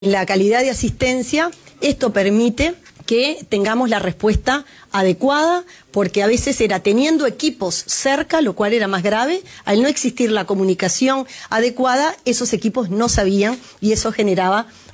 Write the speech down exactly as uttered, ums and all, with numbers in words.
La calidad de asistencia, esto permite que tengamos la respuesta adecuada, porque a veces era teniendo equipos cerca, lo cual era más grave, al no existir la comunicación adecuada, esos equipos no sabían y eso generaba